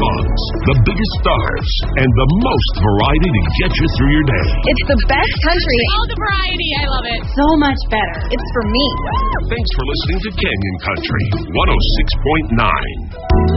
songs, the biggest stars, and the most variety to get you through your day. It's the best country. All the variety. I love it. So much better. It's for me. Thanks for listening to Canyon Country 106.9.